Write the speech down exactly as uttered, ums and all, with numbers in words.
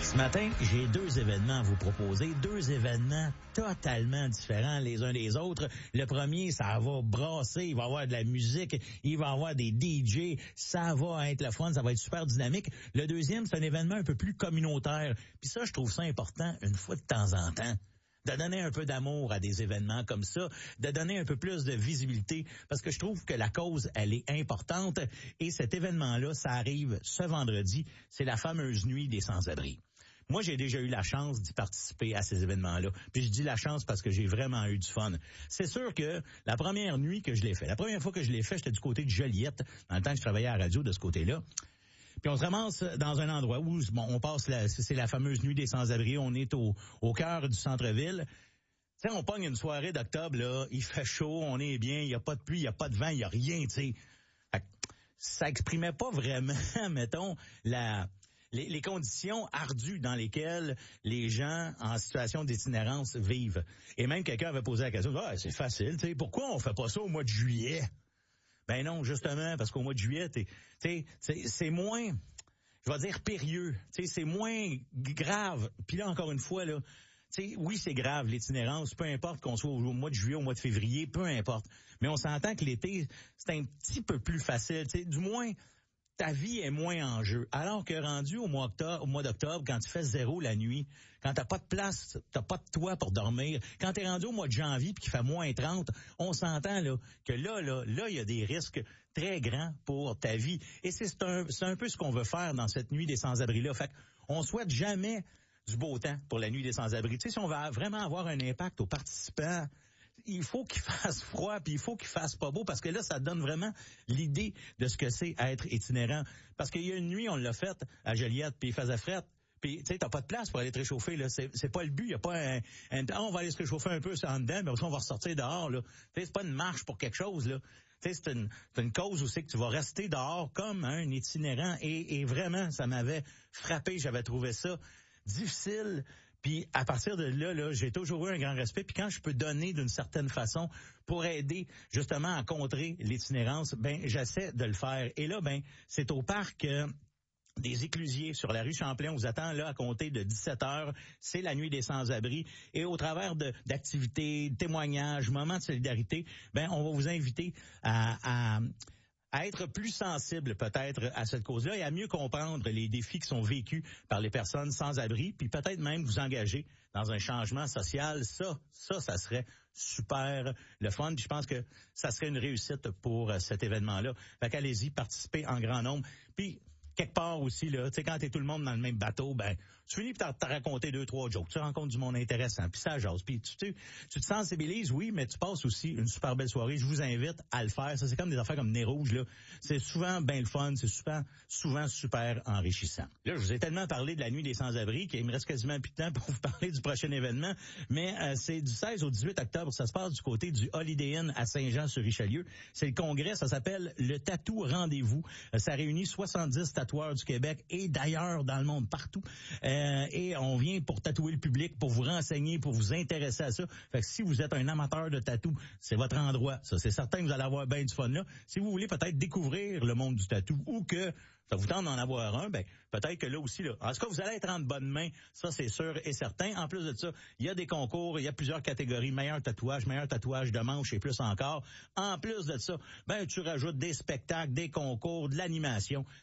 Ce matin, j'ai deux événements à vous proposer, deux événements totalement différents les uns des autres. Le premier, ça va brasser, il va y avoir de la musique, il va y avoir des D J, ça va être le fun, ça va être super dynamique. Le deuxième, c'est un événement un peu plus communautaire. Puis ça, je trouve ça important une fois de temps en temps. De donner un peu d'amour à des événements comme ça, de donner un peu plus de visibilité, parce que je trouve que la cause, elle est importante. Et cet événement-là, ça arrive ce vendredi, c'est la fameuse nuit des sans-abri. Moi, j'ai déjà eu la chance d'y participer à ces événements-là. Puis je dis la chance parce que j'ai vraiment eu du fun. C'est sûr que la première nuit que je l'ai fait, la première fois que je l'ai fait, j'étais du côté de Joliette, dans le temps que je travaillais à la radio de ce côté-là. Puis on se ramasse dans un endroit où bon, on passe, la, c'est la fameuse nuit des sans-abri, on est au, au cœur du centre-ville. Tu sais, on pogne une soirée d'octobre, là, il fait chaud, on est bien, il n'y a pas de pluie, il n'y a pas de vent, il n'y a rien, tu sais. Ça exprimait pas vraiment, mettons, la... Les, les conditions ardues dans lesquelles les gens en situation d'itinérance vivent. Et même quelqu'un avait posé la question, ah, c'est facile, tu sais, pourquoi on fait pas ça au mois de juillet? Ben non, justement, parce qu'au mois de juillet, t'es, t'sais, c'est, c'est moins, je vais dire périlleux, tu sais, c'est moins grave. Puis là, encore une fois, là, tu sais, oui, c'est grave, l'itinérance, peu importe qu'on soit au mois de juillet, au mois de février, peu importe. Mais on s'entend que l'été, c'est un petit peu plus facile, tu sais, du moins, ta vie est moins en jeu. Alors que rendu au mois d'octobre, au mois d'octobre, quand tu fais zéro la nuit, quand t'as pas de place, t'as pas de toit pour dormir, quand t'es rendu au mois de janvier puis qu'il fait moins trente, on s'entend là que là, là, là, il y a des risques très grands pour ta vie. Et c'est, c'est un, c'est un peu ce qu'on veut faire dans cette nuit des sans-abri-là. Fait qu'on souhaite jamais du beau temps pour la nuit des sans-abri. Tu sais, si on va vraiment avoir un impact aux participants, il faut qu'il fasse froid, puis il faut qu'il fasse pas beau, parce que là, ça donne vraiment l'idée de ce que c'est être itinérant. Parce qu'il y a une nuit, on l'a faite à Joliette, puis il faisait fret. Puis, tu sais, t'as pas de place pour aller te réchauffer, là. C'est, c'est pas le but. Il y a pas un, un ah, on va aller se réchauffer un peu en dedans, mais après, on va ressortir dehors, là. Tu sais, c'est pas une marche pour quelque chose, là. Tu sais, c'est une, c'est une cause où c'est que tu vas rester dehors comme un itinérant. Et, et vraiment, ça m'avait frappé. J'avais trouvé ça difficile. Puis à partir de là, là, j'ai toujours eu un grand respect. Puis quand je peux donner d'une certaine façon pour aider justement à contrer l'itinérance, ben j'essaie de le faire. Et là, ben c'est au parc euh, des Éclusiers sur la rue Champlain. On vous attend là à compter de dix-sept heures. C'est la nuit des sans-abri. Et au travers de, d'activités, de témoignages, moments de solidarité, ben on va vous inviter à... à à être plus sensible peut-être à cette cause-là et à mieux comprendre les défis qui sont vécus par les personnes sans abri, puis peut-être même vous engager dans un changement social. Ça, ça, ça serait super le fun. Puis je pense que ça serait une réussite pour cet événement-là. Fait qu'allez-y, participez en grand nombre. Puis quelque part aussi, là, tu sais, quand t'es tout le monde dans le même bateau, ben, tu finis par te raconter deux, trois jokes. Tu rencontres du monde intéressant, puis ça jase. Puis tu te, tu te sensibilises, oui, mais tu passes aussi une super belle soirée. Je vous invite à le faire. Ça, c'est comme des affaires comme Nez Rouge, là. C'est souvent bien le fun, c'est souvent, souvent super enrichissant. Là, je vous ai tellement parlé de la nuit des sans-abri qu'il me reste quasiment plus de temps pour vous parler du prochain événement. Mais euh, c'est du seize au dix-huit octobre. Ça se passe du côté du Holiday Inn à Saint-Jean-sur-Richelieu. C'est le congrès, ça s'appelle le Tatou Rendez-vous. Euh, ça réunit soixante-dix tatoueurs du Québec et d'ailleurs dans le monde, partout. Euh, et on vient pour tatouer le public, pour vous renseigner, pour vous intéresser à ça. Fait que si vous êtes un amateur de tatou, c'est votre endroit. Ça, c'est certain que vous allez avoir bien du fun là. Si vous voulez peut-être découvrir le monde du tatou ou que ça vous tente d'en avoir un, ben peut-être que là aussi, là. En tout cas, vous allez être en bonne main, ça c'est sûr et certain. En plus de ça, il y a des concours, il y a plusieurs catégories, meilleur tatouage, meilleur tatouage de manche et plus encore. En plus de ça, ben tu rajoutes des spectacles, des concours, de l'animation.